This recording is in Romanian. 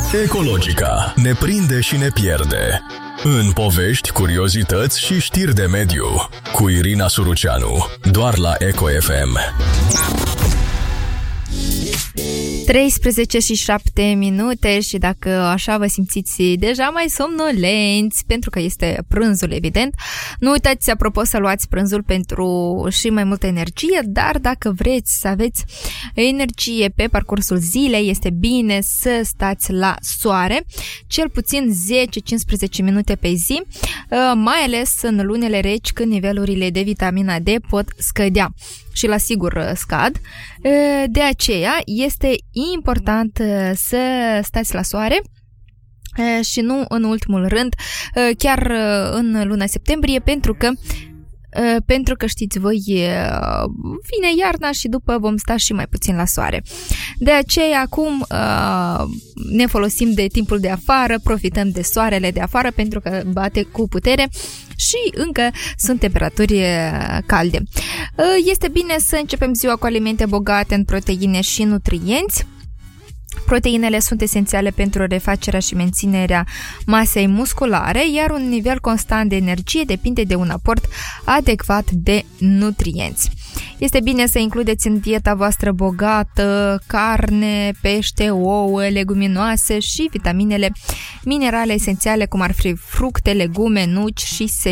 Ecologica ne prinde și ne pierde. În povești, curiozități și știri de mediu. Cu Irina Suruceanu. Doar la Eco FM. 13 și 7 minute și dacă așa vă simțiți deja mai somnolenți, pentru că este prânzul, evident, nu uitați, apropo, să luați prânzul pentru și mai multă energie, dar dacă vreți să aveți energie pe parcursul zilei, este bine să stați la soare, cel puțin 10-15 minute pe zi, mai ales în lunile reci, când nivelurile de vitamina D pot scădea. Și la sigur scad. De aceea este important să stați la soare și nu în ultimul rând chiar în luna septembrie, pentru că știți voi, vine iarna și după vom sta și mai puțin la soare. De aceea acum ne folosim de timpul de afară, profităm de soarele de afară pentru că bate cu putere și încă sunt temperaturi calde. Este bine să începem ziua cu alimente bogate în proteine și nutrienți. Proteinele sunt esențiale pentru refacerea și menținerea masei musculare, iar un nivel constant de energie depinde de un aport adecvat de nutrienți. Este bine să includeți în dieta voastră bogată carne, pește, ouă, leguminoase și vitaminele minerale esențiale, cum ar fi fructe, legume, nuci și